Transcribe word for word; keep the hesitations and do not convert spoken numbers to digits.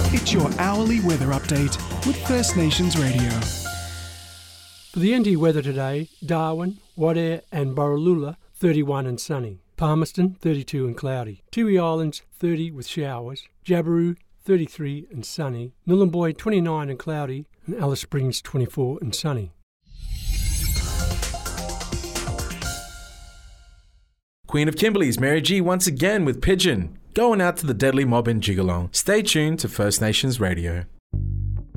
It's your hourly weather update with First Nations Radio. For the N T weather today, Darwin, Wadeye and Borroloola, thirty-one and sunny. Palmerston, thirty-two and cloudy. Tiwi Islands, thirty with showers. Jabiru, thirty-three and sunny. Nhulunbuy, twenty-nine and cloudy. And Alice Springs, twenty-four and sunny. Queen of Kimberley's Mary G once again with Pigeon, going out to the deadly mob in Jigalong. Stay tuned to First Nations Radio.